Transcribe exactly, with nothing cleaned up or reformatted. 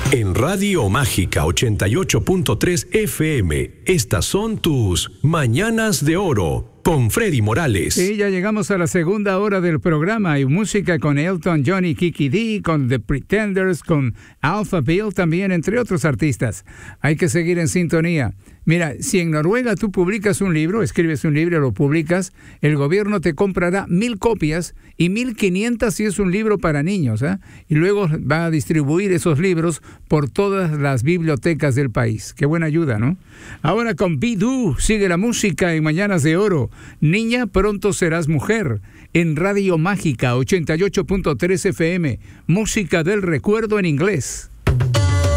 En Radio Mágica ochenta y ocho punto tres F M, estas son tus Mañanas de Oro con Freddy Morales. Sí, ya llegamos a la segunda hora del programa. Hay música con Elton John y Kiki D, con The Pretenders, con Alpha Bill también, entre otros artistas. Hay que seguir en sintonía. Mira, si en Noruega tú publicas un libro, escribes un libro, lo publicas, el gobierno te comprará mil copias y mil quinientas si es un libro para niños, ¿eh? Y luego va a distribuir esos libros por todas las bibliotecas del país. Qué buena ayuda, ¿no? Ahora con Bidú sigue la música en Mañanas de Oro. Niña, pronto serás mujer. En Radio Mágica ochenta y ocho punto tres F M. Música del recuerdo en inglés.